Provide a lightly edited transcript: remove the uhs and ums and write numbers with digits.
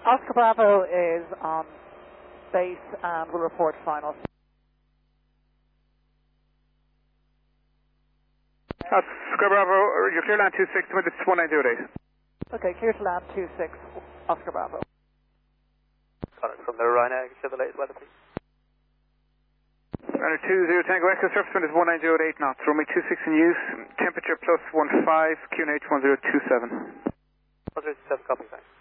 Oscar Bravo is on base and will report final. Oscar Bravo, you're clear land 26, with it's 1908. Okay, clear to land 26, Oscar Bravo. Got it from the Ryanair, share the latest weather, please. Runner 20 Tango Echo, surface wind is 1908 knots, runway 26 in use, temperature plus 15, QNH 1027. 1027, copy, thanks.